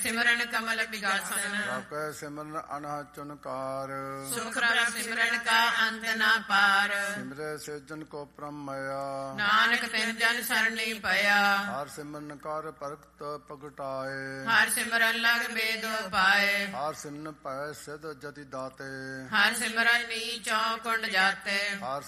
ਸਿਮਰਨ ਕਮਲ ਬਿਗਾਸਨ। ਰਾਖੈ ਸਿਮਰਨ ਅਨਹ ਚੁਨਕਾਰ। ਸੁਖ ਰਸ ਸਿਮਰਨ ਕਾ ਅੰਤ ਨਾ ਪਾਰ। ਸਿਮਰੈ ਸਿਰਜਨ ਕੋ ਪ੍ਰਮਇਆ। ਨਾਨਕ ਤਿਨ ਜਨ ਸਰਣੀ ਪਿਆ। ਹਰ ਸਿਮਰਨ ਕਰ ਭਗਤ ਪ੍ਰਗਟਾਏ। ਹਰ ਸਿਮਰਨ ਲਗ ਬੇਦ ਪਾਏ। ਹਰ ਸਿਮਰਨ ਭੈ ਸਿਧ ਜਤੀ ਦਾਤੇ। ਹਰ ਸਿਮਰਨ ਨੀ ਚੌ ਕੁੰਡ ਜਾਤੇ। ਹਰ